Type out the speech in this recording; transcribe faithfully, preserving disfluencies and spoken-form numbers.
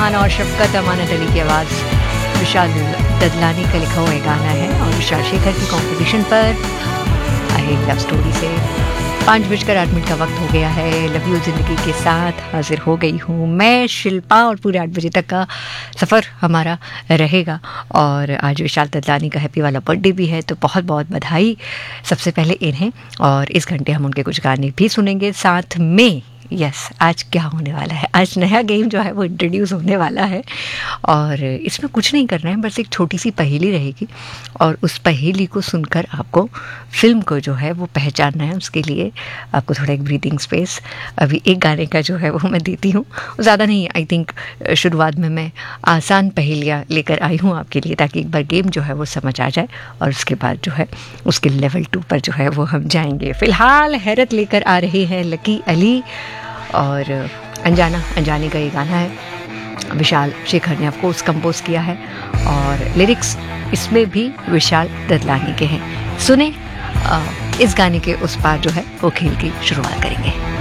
सुहाना और शफकत अमानत अली की आवाज़ विशाल ददलानी का लिखा हुआ गाना है और विशाल शेखर की कॉम्पोजिशन पर आई लव स्टोरी से पाँच बजकर आठ मिनट का वक्त हो गया है। लव यू जिंदगी के साथ हाजिर हो गई हूँ मैं शिल्पा और पूरे आठ बजे तक का सफ़र हमारा रहेगा। और आज विशाल ददलानी का हैप्पी वाला बर्थडे भी है तो बहुत बहुत बधाई सबसे पहले इन्हें। और इस घंटे हम उनके कुछ गाने भी सुनेंगे साथ में। यस yes, आज क्या होने वाला है, आज नया गेम जो है वो इंट्रोड्यूस होने वाला है और इसमें कुछ नहीं करना है, बस एक छोटी सी पहेली रहेगी और उस पहेली को सुनकर आपको फिल्म को जो है वो पहचानना है। उसके लिए आपको थोड़ा एक ब्रीदिंग स्पेस अभी एक गाने का जो है वो मैं देती हूँ, ज़्यादा नहीं। आई थिंक शुरुआत में मैं आसान पहेलियाँ लेकर आई हूँ आपके लिए ताकि एक बार गेम जो है वो समझ आ जाए और उसके बाद जो है उसके लेवल टू पर जो है वो हम जाएंगे। फ़िलहाल हैरत लेकर आ रहे हैं लकी अली और अनजाना अनजाने का ये गाना है, विशाल शेखर ने ऑफ कोर्स कंपोज किया है और लिरिक्स इसमें भी विशाल ददलानी के हैं। सुने इस गाने के उस पार जो है वो खेल की शुरुआत करेंगे।